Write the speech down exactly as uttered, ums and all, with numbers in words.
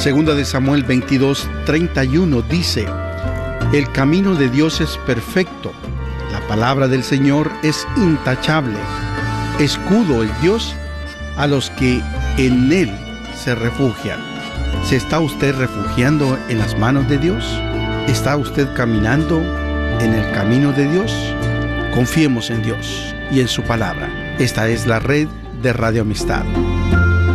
Segunda de Samuel veintidós, treinta y uno dice: el camino de Dios es perfecto, la palabra del Señor es intachable. Escudo es Dios a los que en Él se refugian. ¿Se está usted refugiando en las manos de Dios? ¿Está usted caminando en el camino de Dios? Confiemos en Dios y en su palabra. Esta es la red de Radio Amistad.